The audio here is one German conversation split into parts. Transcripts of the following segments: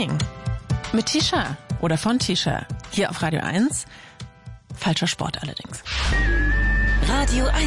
Morning mit Tisha oder von Tisha hier auf Radio 1. Falscher Sport allerdings. Radio 1.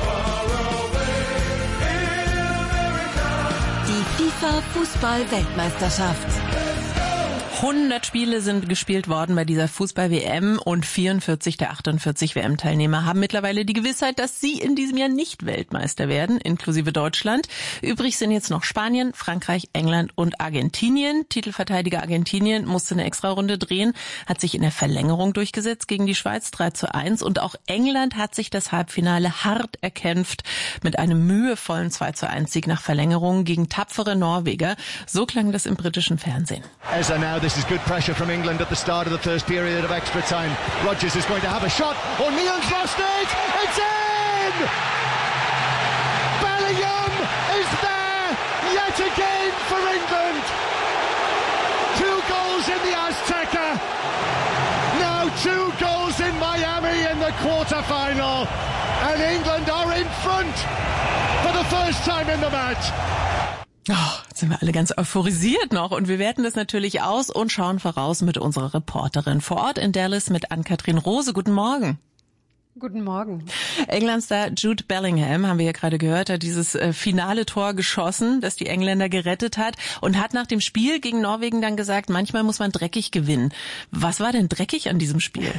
Die FIFA-Fußball-Weltmeisterschaft. 100 Spiele sind gespielt worden bei dieser Fußball-WM und 44 der 48 WM-Teilnehmer haben mittlerweile die Gewissheit, dass sie in diesem Jahr nicht Weltmeister werden, inklusive Deutschland. Übrig sind jetzt noch Spanien, Frankreich, England und Argentinien. Titelverteidiger Argentinien musste eine Extrarunde drehen, hat sich in der Verlängerung durchgesetzt gegen die Schweiz 3:1 und auch England hat sich das Halbfinale hart erkämpft mit einem mühevollen 2:1 Sieg nach Verlängerung gegen tapfere Norweger. So klang das im britischen Fernsehen. This is good pressure from England at the start of the first period of extra time. Rodgers is going to have a shot. O'Neill's lost it. It's in! Bellingham is there yet again for England. 2 goals in the Azteca. Now 2 goals in Miami in the quarter-final. And England are in front for the first time in the match. Oh, jetzt sind wir alle ganz euphorisiert noch und wir werten das natürlich aus und schauen voraus mit unserer Reporterin vor Ort in Dallas mit Ann-Kathrin Rose. Guten Morgen. Guten Morgen. Englandstar Jude Bellingham, haben wir ja gerade gehört, hat dieses finale Tor geschossen, das die Engländer gerettet hat und hat nach dem Spiel gegen Norwegen dann gesagt, manchmal muss man dreckig gewinnen. Was war denn dreckig an diesem Spiel?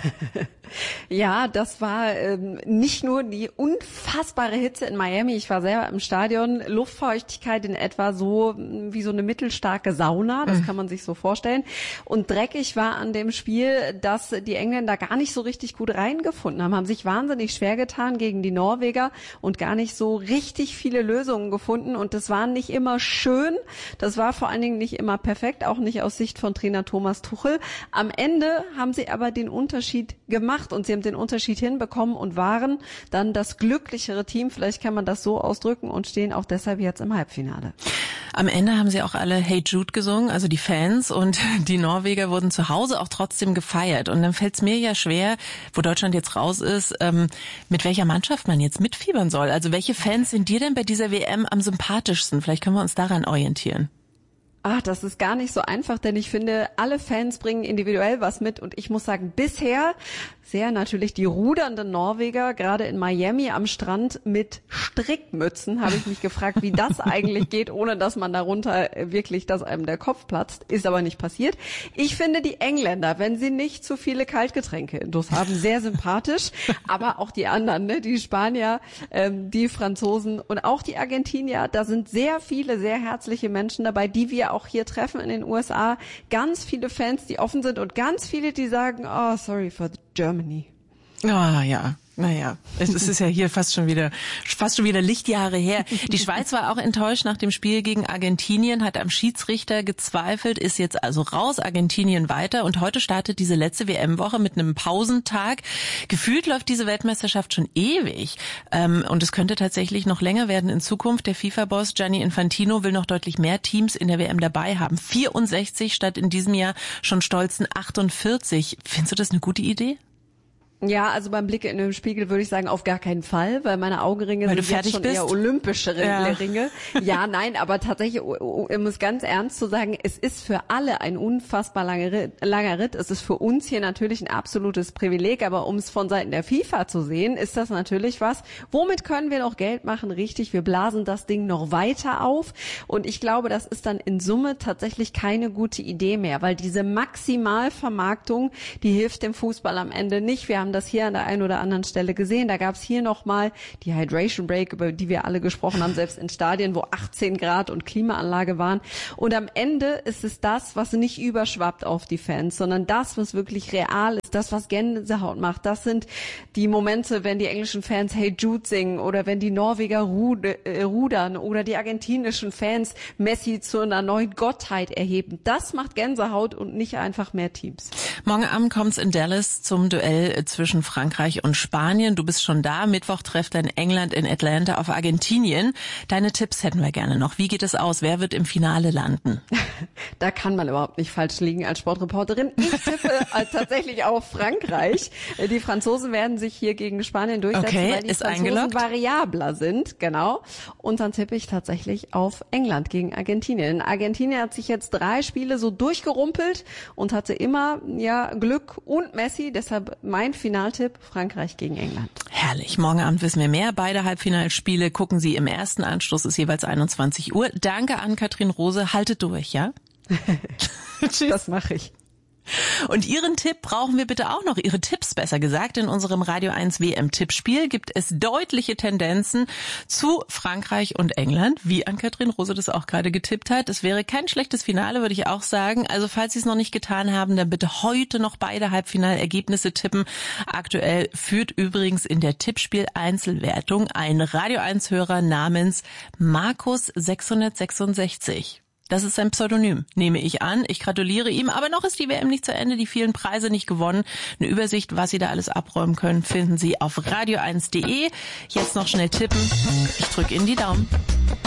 Ja, das war nicht nur die unfassbare Hitze in Miami. Ich war selber im Stadion. Luftfeuchtigkeit in etwa so wie so eine mittelstarke Sauna. Das kann man sich so vorstellen. Und dreckig war an dem Spiel, dass die Engländer gar nicht so richtig gut reingefunden haben sich wahnsinnig schwer getan gegen die Norweger und gar nicht so richtig viele Lösungen gefunden. Und das war nicht immer schön. Das war vor allen Dingen nicht immer perfekt, auch nicht aus Sicht von Trainer Thomas Tuchel. Am Ende haben sie aber den Unterschied gemacht und sie haben den Unterschied hinbekommen und waren dann das glücklichere Team, vielleicht kann man das so ausdrücken, und stehen auch deshalb jetzt im Halbfinale. Am Ende haben sie auch alle Hey Jude gesungen, also die Fans, und die Norweger wurden zu Hause auch trotzdem gefeiert. Und dann fällt es mir ja schwer, wo Deutschland jetzt raus ist, mit welcher Mannschaft man jetzt mitfiebern soll. Also welche Fans sind dir denn bei dieser WM am sympathischsten? Vielleicht können wir uns daran orientieren. Ach, das ist gar nicht so einfach, denn ich finde, alle Fans bringen individuell was mit und ich muss sagen, bisher sehr natürlich die rudernden Norweger, gerade in Miami am Strand mit Strickmützen, habe ich mich gefragt, wie das eigentlich geht, ohne dass man darunter wirklich, dass einem der Kopf platzt. Ist aber nicht passiert. Ich finde die Engländer, wenn sie nicht zu viele Kaltgetränke intus haben, sehr sympathisch, aber auch die anderen, ne? Die Spanier, die Franzosen und auch die Argentinier, da sind sehr viele, sehr herzliche Menschen dabei, die wir auch hier treffen in den USA. Ganz viele Fans, die offen sind und ganz viele, die sagen, oh, sorry for Germany. Ah, ja. Naja, es ist ja hier fast schon wieder Lichtjahre her. Die Schweiz war auch enttäuscht nach dem Spiel gegen Argentinien, hat am Schiedsrichter gezweifelt, ist jetzt also raus, Argentinien weiter. Und heute startet diese letzte WM-Woche mit einem Pausentag. Gefühlt läuft diese Weltmeisterschaft schon ewig. Und es könnte tatsächlich noch länger werden in Zukunft. Der FIFA-Boss Gianni Infantino will noch deutlich mehr Teams in der WM dabei haben. 64 statt in diesem Jahr schon stolzen 48. Findest du das eine gute Idee? Ja, also beim Blick in den Spiegel würde ich sagen, auf gar keinen Fall, weil meine Augenringe sind jetzt schon eher olympische Ringe. Ja, nein, aber tatsächlich, um es ganz ernst zu sagen, es ist für alle ein unfassbar langer Ritt. Es ist für uns hier natürlich ein absolutes Privileg, aber um es von Seiten der FIFA zu sehen, ist das natürlich was. Womit können wir noch Geld machen? Richtig, wir blasen das Ding noch weiter auf und ich glaube, das ist dann in Summe tatsächlich keine gute Idee mehr, weil diese Maximalvermarktung, die hilft dem Fußball am Ende nicht. Wir haben das hier an der einen oder anderen Stelle gesehen. Da gab es hier nochmal die Hydration Break, über die wir alle gesprochen haben, selbst in Stadien, wo 18 Grad und Klimaanlage waren. Und am Ende ist es das, was nicht überschwappt auf die Fans, sondern das, was wirklich real ist, das, was Gänsehaut macht. Das sind die Momente, wenn die englischen Fans Hey Jude singen oder wenn die Norweger rudern oder die argentinischen Fans Messi zu einer neuen Gottheit erheben. Das macht Gänsehaut und nicht einfach mehr Teams. Morgen Abend kommt's in Dallas zum Duell zwischen zwischen Frankreich und Spanien. Du bist schon da. Mittwoch trifft dann England in Atlanta auf Argentinien. Deine Tipps hätten wir gerne noch. Wie geht es aus? Wer wird im Finale landen? Da kann man überhaupt nicht falsch liegen als Sportreporterin. Ich tippe tatsächlich auf Frankreich. Die Franzosen werden sich hier gegen Spanien durchsetzen, weil die Franzosen variabler sind. Genau. Und dann tippe ich tatsächlich auf England gegen Argentinien. Argentinien hat sich jetzt 3 Spiele so durchgerumpelt und hatte immer Glück und Messi. Deshalb mein Finaltipp, Frankreich gegen England. Herrlich. Morgen Abend wissen wir mehr. Beide Halbfinalspiele gucken Sie im ersten Anschluss, ist jeweils 21 Uhr. Danke an Katrin Rose. Haltet durch, ja? Tschüss. Das mache ich. Und Ihren Tipp brauchen wir bitte auch noch. Ihre Tipps, besser gesagt. In unserem Radio 1 WM-Tippspiel gibt es deutliche Tendenzen zu Frankreich und England, wie Ann-Kathrin Rose das auch gerade getippt hat. Es wäre kein schlechtes Finale, würde ich auch sagen. Also falls Sie es noch nicht getan haben, dann bitte heute noch beide Halbfinalergebnisse tippen. Aktuell führt übrigens in der Tippspiel-Einzelwertung ein Radio 1-Hörer namens Markus 666. Das ist sein Pseudonym, nehme ich an. Ich gratuliere ihm, aber noch ist die WM nicht zu Ende, die vielen Preise nicht gewonnen. Eine Übersicht, was Sie da alles abräumen können, finden Sie auf radio1.de. Jetzt noch schnell tippen. Ich drücke Ihnen die Daumen.